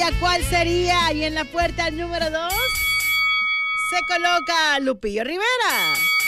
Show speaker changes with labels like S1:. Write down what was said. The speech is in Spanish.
S1: sería? ¿Cuál sería? Y en la puerta número 2 se coloca Lupillo Rivera.